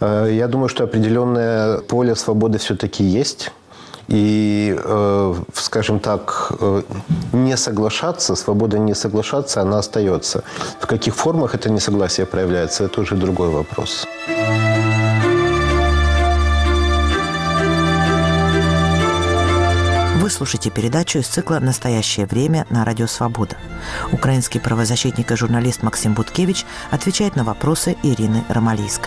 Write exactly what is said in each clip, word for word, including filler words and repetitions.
Я думаю, что определенное поле свободы все-таки есть. И, скажем так, не соглашаться, свобода не соглашаться, она остается. В каких формах это несогласие проявляется, это уже другой вопрос. Вы слушаете передачу из цикла «Настоящее время» на Радио Свобода. Украинский правозащитник и журналист Максим Буткевич отвечает на вопросы Ирины Ромалийской.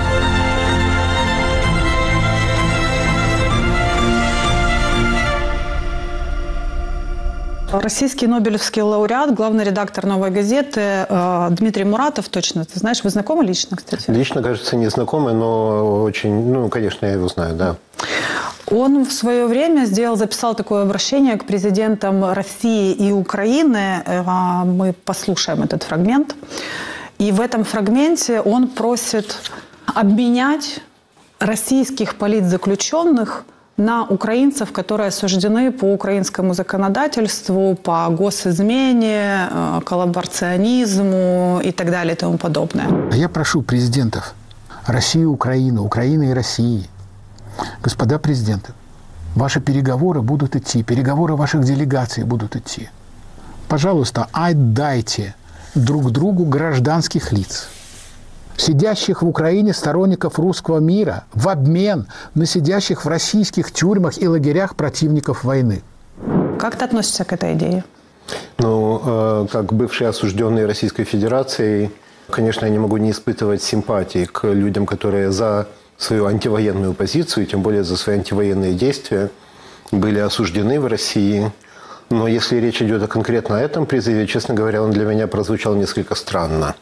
Российский Нобелевский лауреат, главный редактор «Новой газеты» Дмитрий Муратов, точно, ты знаешь, вы знакомы лично, кстати? Лично, кажется, не знакомы, но очень, ну, конечно, я его знаю, да. Он в свое время сделал, записал такое обращение к президентам России и Украины. Мы послушаем этот фрагмент. И в этом фрагменте он просит обменять российских политзаключенных на украинцев, которые осуждены по украинскому законодательству, по госизмене, коллаборационизму и так далее и тому подобное. Я прошу президентов России и Украины, Украины и России: господа президенты, ваши переговоры будут идти, переговоры ваших делегаций будут идти. Пожалуйста, отдайте друг другу гражданских лиц, сидящих в Украине сторонников русского мира, в обмен на сидящих в российских тюрьмах и лагерях противников войны. Как ты относишься к этой идее? Ну, как бывший осужденный Российской Федерацией, конечно, я не могу не испытывать симпатии к людям, которые за свою антивоенную позицию, тем более за свои антивоенные действия, были осуждены в России. Но если речь идет конкретно о этом призыве, честно говоря, он для меня прозвучал несколько странно.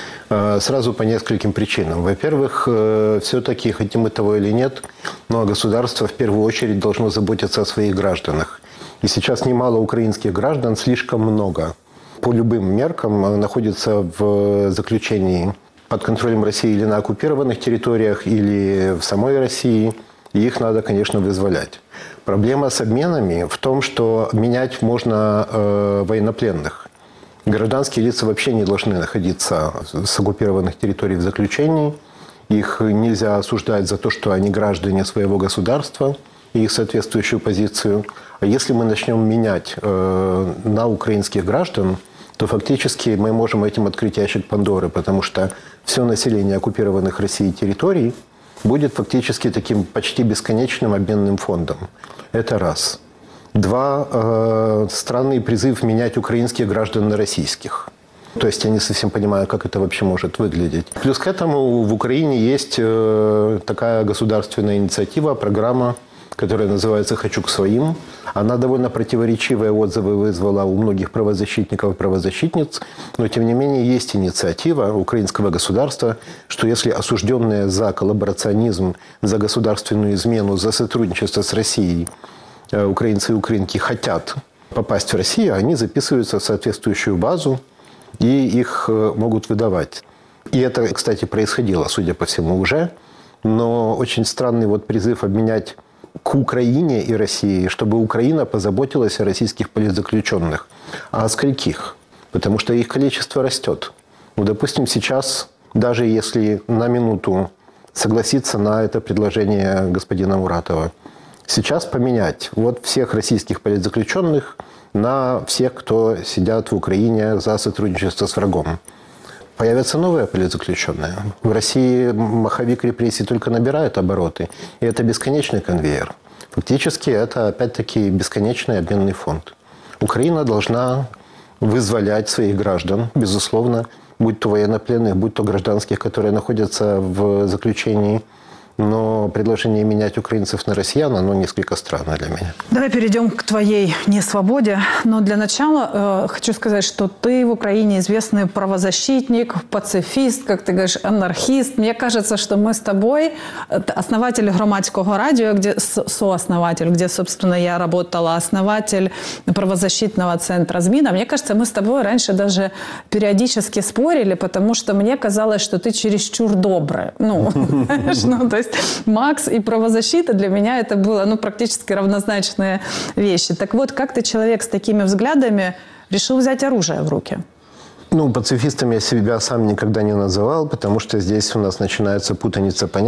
Сразу по нескольким причинам. Во-первых, все-таки, хотим мы того или нет, но государство в первую очередь должно заботиться о своих гражданах. И сейчас немало украинских граждан, слишком много, по любым меркам, находятся в заключении под контролем России или на оккупированных территориях, или в самой России. И их надо, конечно, вызволять. Проблема с обменами в том, что менять можно э, военнопленных. Гражданские лица вообще не должны находиться с оккупированных территорий в заключении. Их нельзя осуждать за то, что они граждане своего государства и их соответствующую позицию. А если мы начнем менять э, на украинских граждан, то фактически мы можем этим открыть ящик Пандоры, потому что все население оккупированных Россией территорий будет фактически таким почти бесконечным обменным фондом. Это раз. Два. Э, странный призыв менять украинских граждан на российских. То есть я не совсем понимаю, как это вообще может выглядеть. Плюс к этому в Украине есть э, такая государственная инициатива, программа, которая называется «Хочу к своим». Она довольно противоречивые отзывы вызвала у многих правозащитников и правозащитниц, но тем не менее есть инициатива украинского государства, что если осужденные за коллаборационизм, за государственную измену, за сотрудничество с Россией украинцы и украинки хотят попасть в Россию, они записываются в соответствующую базу и их могут выдавать. И это, кстати, происходило, судя по всему, уже. Но очень странный вот призыв обменять к Украине и России, чтобы Украина позаботилась о российских политзаключенных. А о скольких? Потому что их количество растет. Ну, допустим, сейчас, даже если на минуту согласиться на это предложение господина Муратова, сейчас поменять вот всех российских политзаключенных на всех, кто сидят в Украине за сотрудничество с врагом. Появятся новые политзаключенные. В России маховик репрессий только набирает обороты. И это бесконечный конвейер. Фактически это, опять-таки, бесконечный обменный фонд. Украина должна вызволять своих граждан, безусловно, будь то военнопленных, будь то гражданских, которые находятся в заключении. Но предложение менять украинцев на россиян, оно несколько странно для меня. Давай перейдем к твоей несвободе. Но для начала э, хочу сказать, что ты в Украине известный правозащитник, пацифист, как ты говоришь, анархист. Мне кажется, что мы с тобой, основатель Громадского радио, где, сооснователь, где, собственно, я работала, основатель правозащитного центра ЗМИ. Мне кажется, мы с тобой раньше даже периодически спорили, потому что мне казалось, что ты чересчур добрый. Ну, ну, то есть Макс и правозащита для меня это было, ну, практически равнозначные вещи. Так вот, как ты, человек с такими взглядами, решил взять оружие в руки? Ну, пацифистом я себя сам никогда не называл, потому что здесь у нас начинается путаница понятий.